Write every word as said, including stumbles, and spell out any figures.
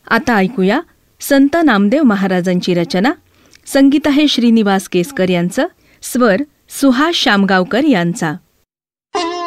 आता ऐकूया संत नामदेव महाराजांची रचना. संगीत आहे श्रीनिवास केसकर यांचं, स्वर सुहास शामगावकर यांचा.